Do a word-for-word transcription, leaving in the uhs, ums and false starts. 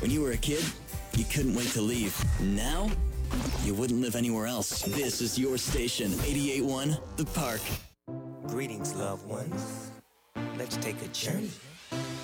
When you were a kid, you couldn't wait to leave. Now, you wouldn't live anywhere else. This is your station, eighty-eight point one, The Park. Greetings, loved ones. Let's take a journey